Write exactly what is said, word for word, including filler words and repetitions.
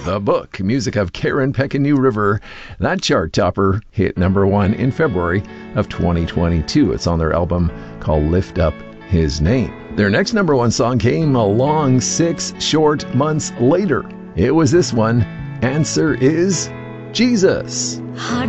The Book, music of Karen Peck and New River. That chart topper hit number one in February of twenty twenty-two. It's on their album called Lift Up His Name. Their next number one song came along six short months later. It was this one, Answer is Jesus. Hard